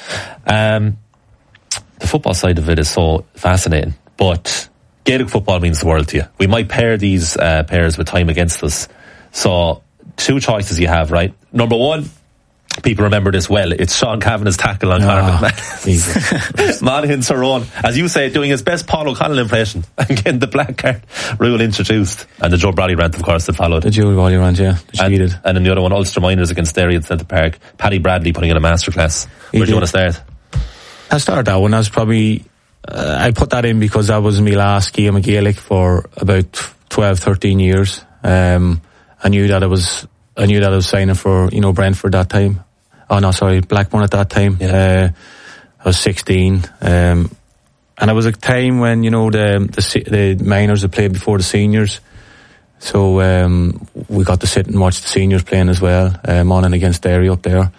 The football side of it is so fascinating, but Gaelic football means the world to you. We might pair these pairs with time against us. So, two choices you have, right? Number one, people remember this well. It's Sean Kavanagh's tackle on Monaghan Tyrone, as you say, doing his best Paul O'Connell impression and getting the black card rule introduced. And the Joe Bradley rant, of course, that followed. The Joe Bradley rant, yeah. And then the other one, Ulster Miners against Derry at Centre Park. Paddy Bradley putting in a masterclass. Where do you want to start? I started that one. I was probably... I put that in because that was my last game of Gaelic for about 12, 13 years. I knew that I was signing for, Brentford that time. Oh no, sorry, Blackburn at that time. I was 16. And it was a time when, the minors had played before the seniors. So, we got to sit and watch the seniors playing as well, Monaghan against Derry up there.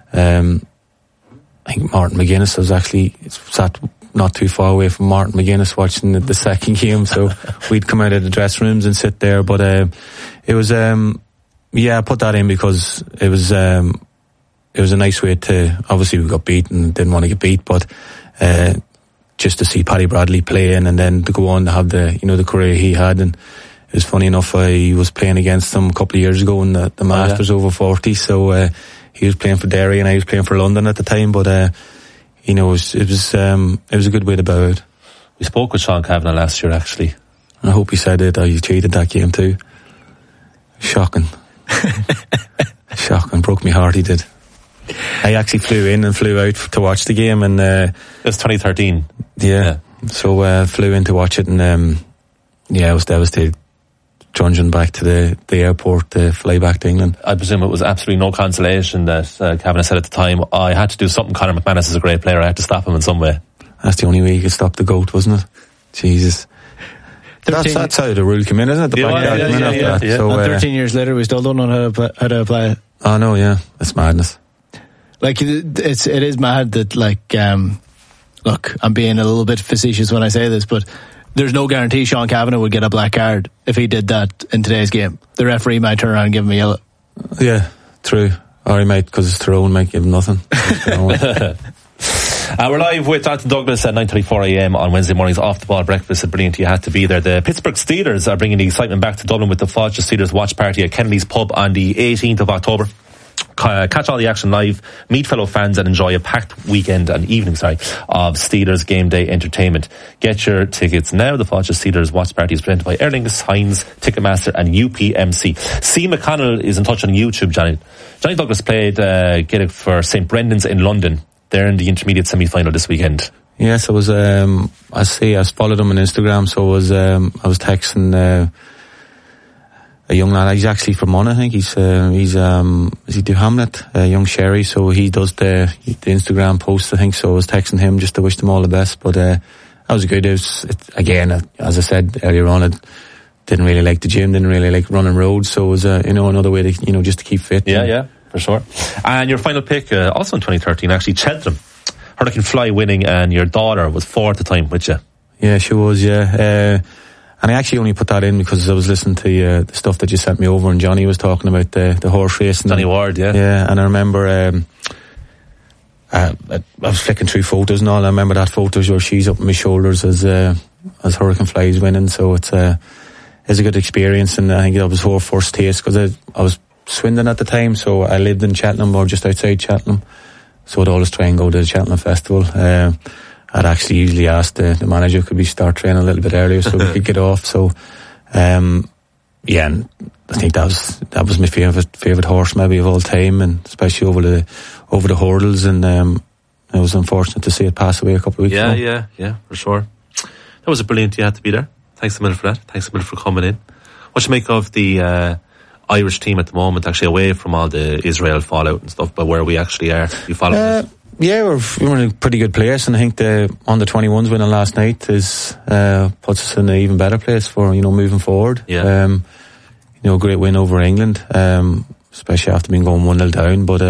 I think Martin McGuinness was actually sat not too far away from Martin McGuinness watching the second game, so we'd come out of the dressing rooms and sit there. But it was I put that in because it was a nice way to... Obviously we got beat and didn't want to get beat, but just to see Paddy Bradley playing and then to go on to have the career he had. And it was funny enough, I was playing against him a couple of years ago in the Masters over 40, so he was playing for Derry and I was playing for London at the time, but it was a good way to bow out. We spoke with Sean Kavanagh last year, actually. I hope he said it, or you cheated that game too. Shocking. Shocking, broke my heart, he did. I actually flew in and flew out to watch the game, and it was 2013. Yeah. So flew in to watch it, and I was devastated. Trudging back to the airport to fly back to England. I presume it was absolutely no consolation that Kavanagh said at the time, I had to do something. Conor McManus is a great player. I had to stop him in some way. That's the only way you could stop the GOAT, wasn't it? Jesus. That's how the rule came in, isn't it? Yeah. So, 13 years later, we still don't know how to apply it. Oh no, yeah, that's madness. Like it is mad that look, I'm being a little bit facetious when I say this, but there's no guarantee Sean Kavanagh would get a black card if he did that in today's game. The referee might turn around and give him a yellow. Yeah, true. Or he might, because it's Tyrone, might give him nothing. We're live with Anton Douglas at 9:34am on Wednesday mornings. Off the ball breakfast at Brilliant. You had to be there. The Pittsburgh Steelers are bringing the excitement back to Dublin with the Fáilte Steelers watch party at Kennedy's Pub on the 18th of October. Catch all the action live, meet fellow fans and enjoy a packed weekend and evening, of Steelers game day entertainment. Get your tickets now. The Fáilte Steelers watch party is presented by Erlings, Heinz, Ticketmaster and UPMC. C. McConnell is in touch on YouTube, Johnny. Johnny Douglas played Gaelic for St. Brendan's in London. They're in the intermediate semi-final this weekend. Yes, I was, I followed him on Instagram, so I was texting, a young lad. He's actually from Monaghan, I think. He's is he do Hamlet? Young Sherry. So he does the Instagram posts, I think. So I was texting him just to wish them all the best. But that was good. Again, as I said earlier on, I didn't really like the gym, didn't really like running roads. So it was another way to just to keep fit. Yeah, for sure. And your final pick, also in 2013, actually Cheltenham, Hurricane Fly winning, and your daughter was 4 at the time with you. Yeah, she was. Yeah. And I actually only put that in because I was listening to the stuff that you sent me over, and Johnny was talking about the horse racing. Johnny Ward, yeah. Yeah, and I remember I was flicking through photos and all. I remember that photos where she's up on my shoulders as Hurricane Fly is winning. So it's a good experience, and I think that was her first taste because I was Swindon at the time, so I lived in Cheltenham or just outside Cheltenham. So I'd always try and go to the Cheltenham Festival. I'd actually usually ask the manager, could we start training a little bit earlier so we could get off. So, and I think that was my favourite horse maybe of all time, and especially over the hurdles. And I was unfortunate to see it pass away a couple of weeks ago. Yeah, for sure. That was a brilliant. You had to be there. Thanks a million for that. Thanks a million for coming in. What do you make of the Irish team at the moment, actually away from all the Israel fallout and stuff, but where we actually are? You follow this? Yeah, we're in a pretty good place, and I think the under-21s winning last night puts us in an even better place for moving forward. Yeah. Great win over England, especially after being going 1-0 down. But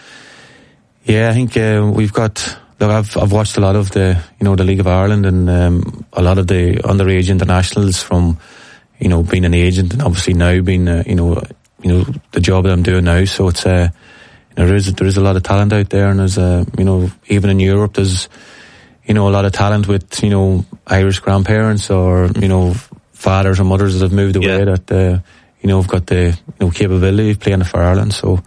I think we've got. Look, I've watched a lot of the League of Ireland and a lot of the underage internationals from being an agent, and obviously now being the job that I'm doing now. So it's there is a lot of talent out there, and there's even in Europe there's a lot of talent with Irish grandparents or fathers or mothers that have moved away that have got the capability of playing for Ireland. So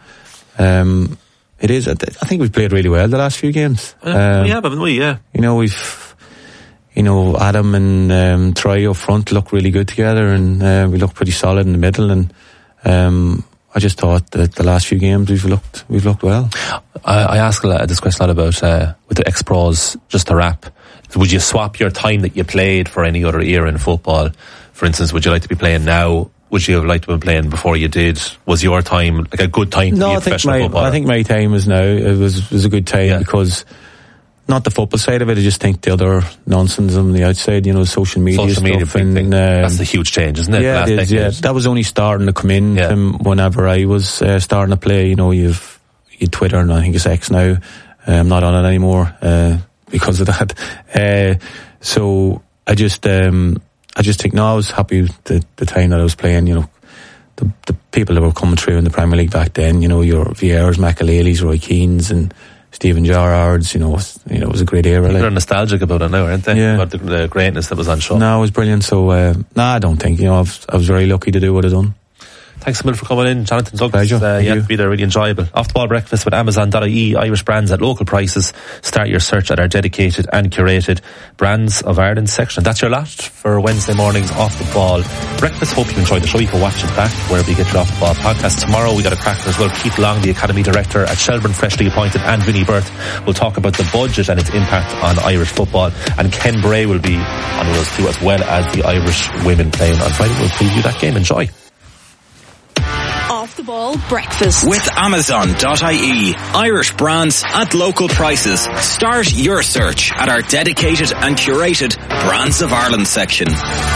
it is. I think we've played really well the last few games. We have, haven't we? Yeah. We've Adam and Troy up front look really good together, and we look pretty solid in the middle, and I just thought that the last few games we've looked well. I ask this question a lot about with the ex-pros, just to wrap. Would you swap your time that you played for any other era in football? For instance, would you like to be playing now? Would you have liked to have been playing before you did? Was your time like a good time to be a professional footballer? I think my time is now. It was a good time because not the football side of it. I just think the other nonsense on the outside, social media stuff. And, that's the huge change, isn't it? Yeah, it is, yeah. That was only starting to come in from whenever I was starting to play. You've Twitter, and I think it's X now. I'm not on it anymore because of that. So I just think, I was happy the time that I was playing. The people that were coming through in the Premier League back then. Your Vieiras, McAlealy's, Roy Keane's, and Stephen Gerrard's, it was a great era. They're nostalgic about it now, aren't they? Yeah. About the greatness that was on show. No, it was brilliant. So, I don't think, I was very lucky to do what I've done. Thanks a million for coming in, Jonathan Douglas. Pleasure. Yeah, it'll be there, really enjoyable. Off the Ball Breakfast with Amazon.ie, Irish brands at local prices. Start your search at our dedicated and curated Brands of Ireland section. That's your lot for Wednesday morning's Off the Ball Breakfast. Hope you enjoyed the show. You can watch it back wherever you get your Off the Ball podcast. Tomorrow we got a cracker as well. Keith Long, the Academy Director at Shelburne, freshly appointed, and Vinnie Berth will talk about the budget and its impact on Irish football. And Ken Bray will be on with us too, as well as the Irish women playing on Friday. We'll preview that game. Enjoy. Off the Ball Breakfast with Amazon.ie. Irish brands at local prices. Start your search at our dedicated and curated Brands of Ireland section.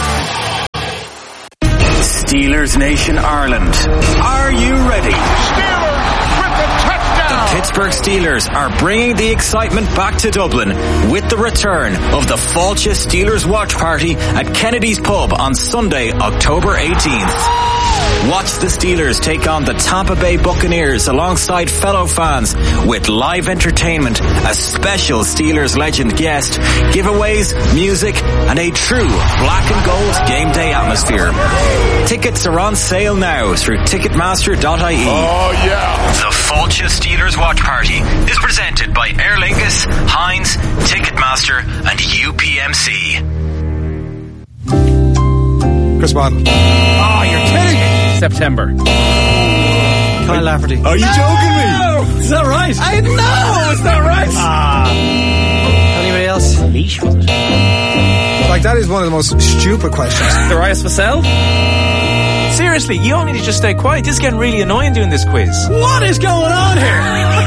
Steelers Nation Ireland. Are you ready? The Pittsburgh Steelers are bringing the excitement back to Dublin with the return of the Fáilte Steelers Watch Party at Kennedy's Pub on Sunday, October 18th. Watch the Steelers take on the Tampa Bay Buccaneers alongside fellow fans with live entertainment, a special Steelers legend guest, giveaways, music, and a true black and gold game day atmosphere. Tickets are on sale now through Ticketmaster.ie. Oh yeah! The Fáilte Steelers Watch Party is presented by Aer Lingus, Heinz, Ticketmaster, and UPMC. Chris Bond. Oh, you're kidding me! September. Kyle Lafferty. Are you joking me? Is that right? I know! It's not right! Anybody else? Leash, was it? Like, that is one of the most stupid questions. Darius Vassell? Seriously, you all need to just stay quiet. This is getting really annoying doing this quiz. What is going on here?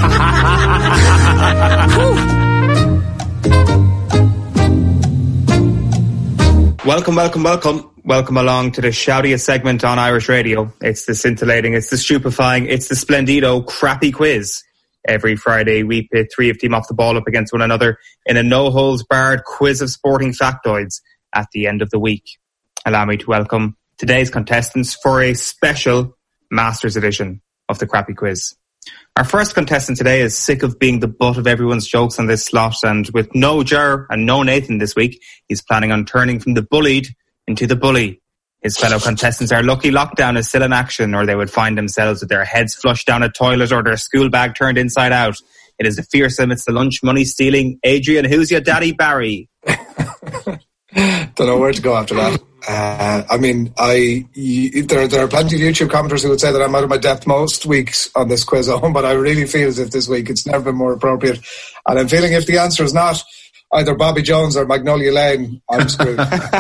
Welcome along to the shoutiest segment on Irish radio. It's the scintillating, it's the stupefying, it's the splendido crappy quiz. Every Friday we pit three of Team Off the Ball up against one another in a no-holds-barred quiz of sporting factoids at the end of the week. Allow me to welcome today's contestants for a special Masters edition of the crappy quiz. Our first contestant today is sick of being the butt of everyone's jokes on this slot, and with no Ger and no Nathan this week, he's planning on turning from the bullied into the bully. His fellow contestants are lucky lockdown is still in action, or they would find themselves with their heads flushed down a toilet or their school bag turned inside out. It is the fearsome, it's the lunch money stealing Adrian Who's Your Daddy Barry. Don't know where to go after that. There are plenty of YouTube commenters who would say that I'm out of my depth most weeks on this quiz at home, but I really feel as if this week it's never been more appropriate. And I'm feeling if the answer is not either Bobby Jones or Magnolia Lane, I'm screwed.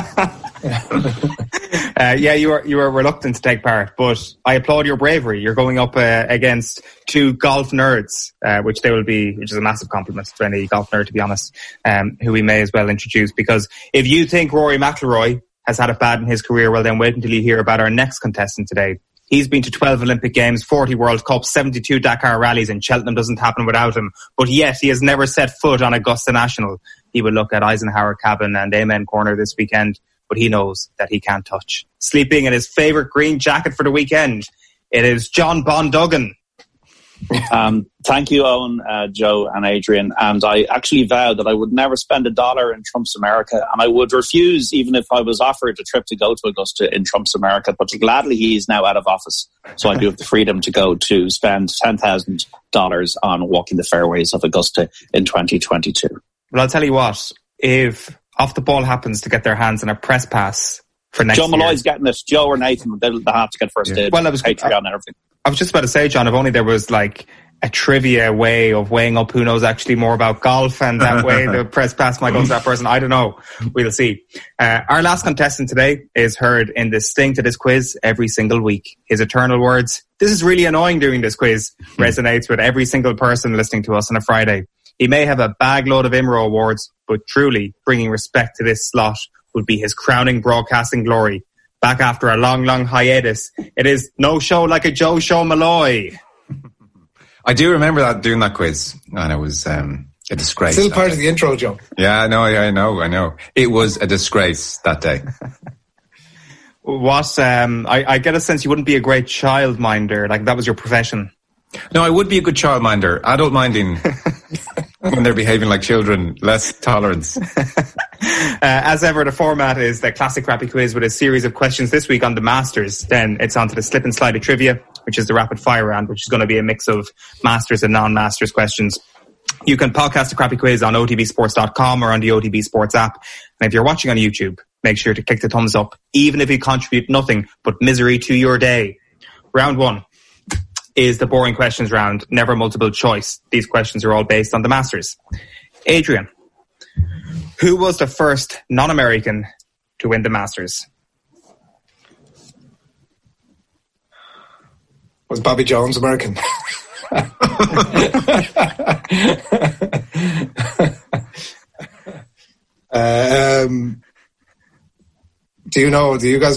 You were reluctant to take part, but I applaud your bravery. You're going up against two golf nerds, which is a massive compliment to any golf nerd, to be honest, who we may as well introduce, because if you think Rory McIlroy has had it bad in his career, well then wait until you hear about our next contestant today. He's been to 12 Olympic Games, 40 World Cups, 72 Dakar rallies, and Cheltenham doesn't happen without him. But yet he has never set foot on Augusta National. He will look at Eisenhower Cabin and Amen Corner this weekend, but he knows that he can't touch. Sleeping in his favourite green jacket for the weekend, it is John Bondugan. Thank you, Owen, Joe and Adrian. And I actually vowed that I would never spend $1 in Trump's America, and I would refuse even if I was offered a trip to go to Augusta in Trump's America. But gladly, he is now out of office, so I do have the freedom to go to spend $10,000 on walking the fairways of Augusta in 2022. Well, I'll tell you what, if Off the Ball happens to get their hands on a press pass for next year... Joe Malloy's getting it. Joe or Nathan, they'll have to get first aid. Well, Patreon and everything. I was just about to say, John, if only there was like a trivia way of weighing up who knows actually more about golf, and that way the press pass might go to that person. I don't know. We'll see. Our last contestant today is heard in the sting to this quiz every single week. His eternal words, "This is really annoying doing this quiz," resonates with every single person listening to us on a Friday. He may have a bag load of IMRO awards, but truly bringing respect to this slot would be his crowning broadcasting glory. Back after a long, long hiatus, it is No Show Like a Joe Show Malloy. I do remember doing that quiz, and it was a disgrace. Still part of the intro, Joe. Yeah, I know. It was a disgrace that day. I get a sense you wouldn't be a great childminder, like that was your profession. No, I would be a good childminder. Adult minding, when they're behaving like children, less tolerance. As ever, the format is the classic crappy quiz with a series of questions. This week on the Masters, then it's on to the slip and slide of trivia, which is the rapid fire round, which is going to be a mix of Masters and non-Masters questions. You can podcast the crappy quiz on otbsports.com or on the OTB Sports app. And if you're watching on YouTube, make sure to click the thumbs up, even if you contribute nothing but misery to your day. Round 1 is the boring questions round, never multiple choice. These questions are all based on the Masters. Adrian, who was the first non-American to win the Masters? Was Bobby Jones American? Do you guys